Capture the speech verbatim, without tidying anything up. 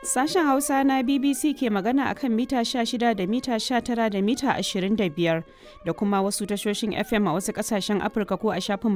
Sashen Hausa na B B C ke magana akan mita sha shida da mita sha tara da mita ashirin da biyar da kuma wasu tashoshin F M a wasu ƙasashen Afirka ko a shafin